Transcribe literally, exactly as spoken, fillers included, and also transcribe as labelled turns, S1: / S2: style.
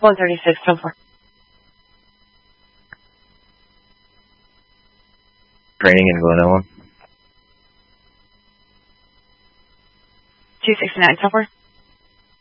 S1: one thirty-six, ten four.
S2: Training in Glenelg.
S1: two sixty-nine, ten four.